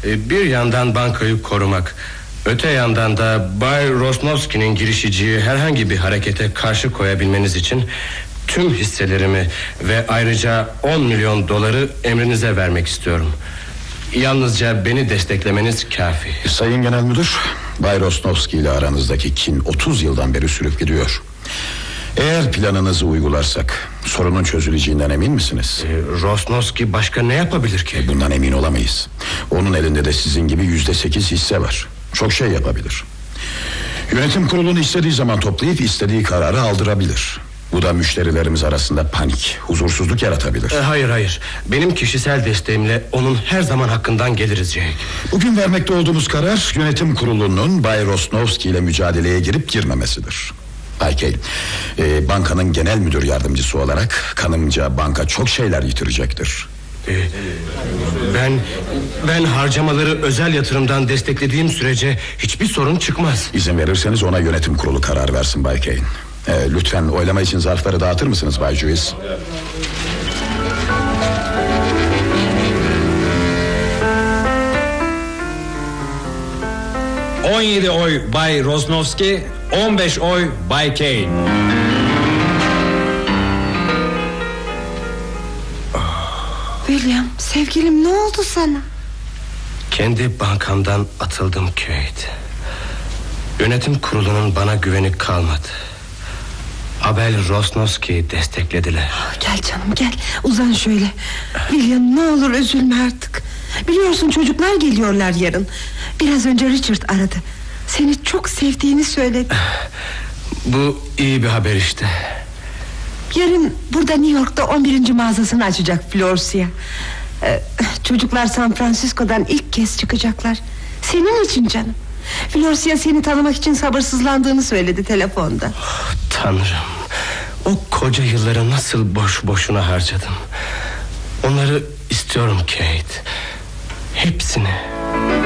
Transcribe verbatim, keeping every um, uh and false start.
Bir yandan bankayı korumak, öte yandan da Bay Rosnovski'nin girişeceği herhangi bir harekete karşı koyabilmeniz için tüm hisselerimi ve ayrıca on milyon doları emrinize vermek istiyorum. Yalnızca beni desteklemeniz kafi. Sayın Genel Müdür, Bay Rosnovski ile aranızdaki kin otuz yıldan beri sürüp gidiyor. Eğer planınızı uygularsak sorunun çözüleceğinden emin misiniz? Ee, Rosnovski başka ne yapabilir ki? Bundan emin olamayız. Onun elinde de sizin gibi yüzde sekiz hisse var. Çok şey yapabilir. Yönetim kurulunu istediği zaman toplayıp istediği kararı aldırabilir. Bu da müşterilerimiz arasında panik, huzursuzluk yaratabilir. Ee, hayır hayır, benim kişisel desteğimle onun her zaman hakkından geliriz Jake. Bugün vermekte olduğumuz karar yönetim kurulunun Bay Rosnovski ile mücadeleye girip girmemesidir. Bay Kay, e, bankanın genel müdür yardımcısı olarak kanımca banka çok şeyler yitirecektir. Ee, ben ben harcamaları özel yatırımdan desteklediğim sürece hiçbir sorun çıkmaz. İzin verirseniz ona yönetim kurulu karar versin Bay Kay. E, lütfen oylama için zarfları dağıtır mısınız Bay Juiz? on yedi oy Bay Rosnovski, on beş oy Bay Kane. William, sevgilim, ne oldu sana? Kendi bankamdan atıldım Kate. Yönetim kurulunun bana güveni kalmadı. Abel Rosnovski'yi desteklediler. Gel canım gel, uzan şöyle. William, ne olur üzülme artık. Biliyorsun çocuklar geliyorlar yarın. Biraz önce Richard aradı. Seni çok sevdiğini söyledi. Bu iyi bir haber işte. Yarın burada New York'ta on birinci mağazasını açacak Florsia. ee, Çocuklar San Francisco'dan ilk kez çıkacaklar. Senin için canım. Florsia seni tanımak için sabırsızlandığını söyledi telefonda. Oh, Tanrım, o koca yılları nasıl boş boşuna harcadım. Onları istiyorum Kate. Hepsini.